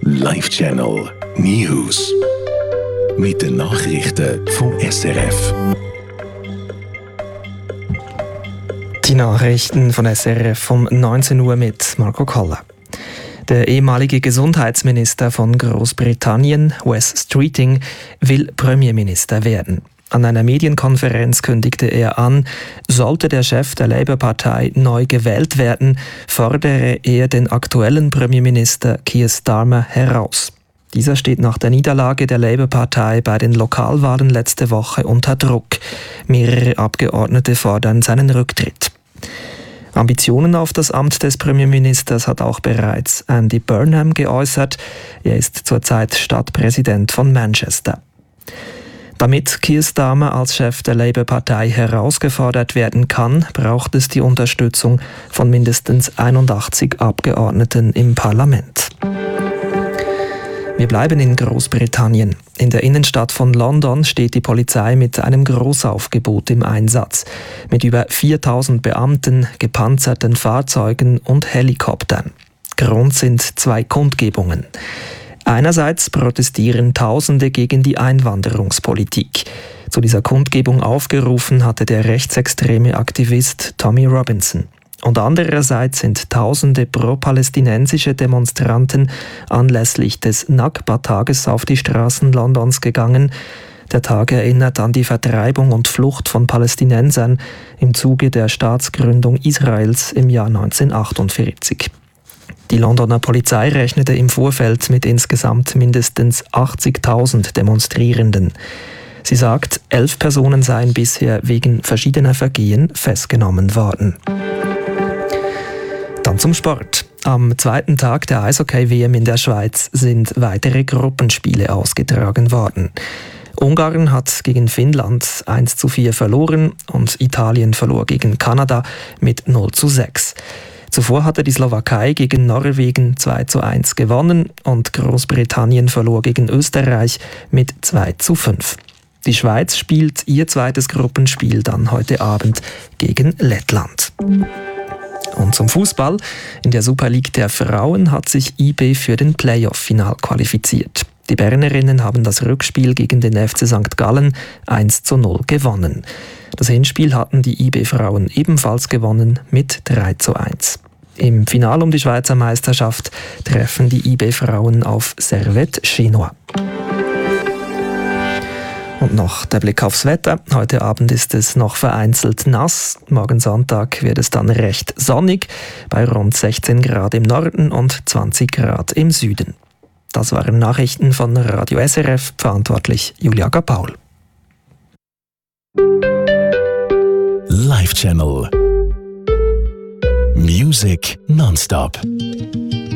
Live Channel News. Mit den Nachrichten vom SRF. Die Nachrichten von SRF um 19 Uhr mit Marco Koller. Der ehemalige Gesundheitsminister von Großbritannien, Wes Streeting, will Premierminister werden. An einer Medienkonferenz kündigte er an, sollte der Chef der Labour-Partei neu gewählt werden, fordere er den aktuellen Premierminister Keir Starmer heraus. Dieser steht nach der Niederlage der Labour-Partei bei den Lokalwahlen letzte Woche unter Druck. Mehrere Abgeordnete fordern seinen Rücktritt. Ambitionen auf das Amt des Premierministers hat auch bereits Andy Burnham geäußert. Er ist zurzeit Stadtpräsident von Manchester. Damit Keir Starmer als Chef der Labour-Partei herausgefordert werden kann, braucht es die Unterstützung von mindestens 81 Abgeordneten im Parlament. Wir bleiben in Großbritannien. In der Innenstadt von London steht die Polizei mit einem Großaufgebot im Einsatz. Mit über 4000 Beamten, gepanzerten Fahrzeugen und Helikoptern. Grund sind 2 Kundgebungen. Einerseits protestieren Tausende gegen die Einwanderungspolitik. Zu dieser Kundgebung aufgerufen hatte der rechtsextreme Aktivist Tommy Robinson. Und andererseits sind Tausende pro-palästinensische Demonstranten anlässlich des Nakba-Tages auf die Straßen Londons gegangen. Der Tag erinnert an die Vertreibung und Flucht von Palästinensern im Zuge der Staatsgründung Israels im Jahr 1948. Die Londoner Polizei rechnete im Vorfeld mit insgesamt mindestens 80.000 Demonstrierenden. Sie sagt, 11 Personen seien bisher wegen verschiedener Vergehen festgenommen worden. Dann zum Sport. Am zweiten Tag der Eishockey-WM in der Schweiz sind weitere Gruppenspiele ausgetragen worden. Ungarn hat gegen Finnland 1:4 verloren und Italien verlor gegen Kanada mit 0:6. Zuvor hatte die Slowakei gegen Norwegen 2:1 gewonnen und Großbritannien verlor gegen Österreich mit 2:5. Die Schweiz spielt ihr zweites Gruppenspiel dann heute Abend gegen Lettland. Und zum Fußball. In der Super League der Frauen hat sich IB für den Playoff-Final qualifiziert. Die Bernerinnen haben das Rückspiel gegen den FC St. Gallen 1:0 gewonnen. Das Hinspiel hatten die IB-Frauen ebenfalls gewonnen mit 3:1. Im Finale um die Schweizer Meisterschaft treffen die IB-Frauen auf Servette Chinois. Und noch der Blick aufs Wetter. Heute Abend ist es noch vereinzelt nass. Morgen Sonntag wird es dann recht sonnig, bei rund 16 Grad im Norden und 20 Grad im Süden. Das waren Nachrichten von Radio SRF, verantwortlich Julia Paul. Live Channel Music nonstop.